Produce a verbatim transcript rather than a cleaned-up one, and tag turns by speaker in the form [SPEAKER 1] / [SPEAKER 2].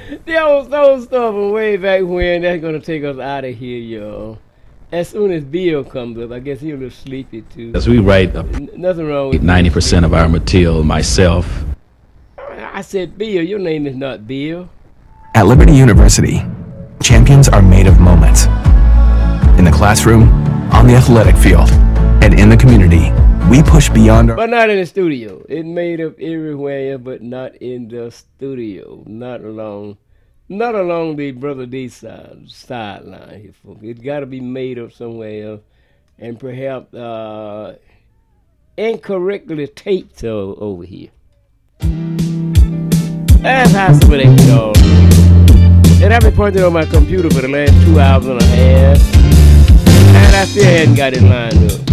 [SPEAKER 1] Those, those stuff from way back when, that's going to take us out of here, y'all. As soon as Bill comes up, I guess he's a little sleepy, too.
[SPEAKER 2] As we write uh,
[SPEAKER 1] N- nothing wrong with
[SPEAKER 2] ninety percent of our material myself.
[SPEAKER 1] I said, Bill, your name is not Bill.
[SPEAKER 3] At Liberty University, champions are made of moments. In the classroom, on the athletic field, and in the community, we push beyond our...
[SPEAKER 1] But not in the studio. It made up everywhere, but not in the studio. Not along, not along the Brother D side sideline here, folks. It's got to be made up somewhere else, and perhaps uh, incorrectly taped uh, over here. That's how some of that go. And I've been pointing on my computer for the last two hours and a half, and I still hadn't got it lined up.